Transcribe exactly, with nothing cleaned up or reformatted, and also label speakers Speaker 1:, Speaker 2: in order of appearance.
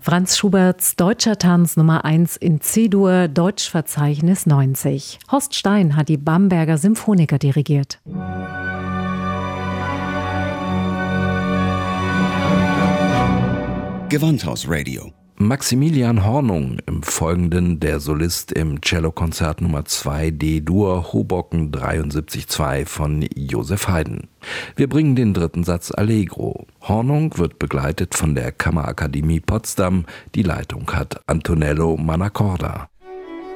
Speaker 1: Franz Schuberts Deutscher Tanz Nummer eins in C-Dur, Deutschverzeichnis neunzig. Horst Stein hat die Bamberger Symphoniker dirigiert.
Speaker 2: Gewandhaus-Radio.
Speaker 3: Maximilian Hornung, im Folgenden der Solist im Cellokonzert Nummer zwei D-Dur, Hoboken dreiundsiebzig zwei von Joseph Haydn. Wir bringen den dritten Satz Allegro. Hornung wird begleitet von der Kammerakademie Potsdam. Die Leitung hat Antonello Manacorda.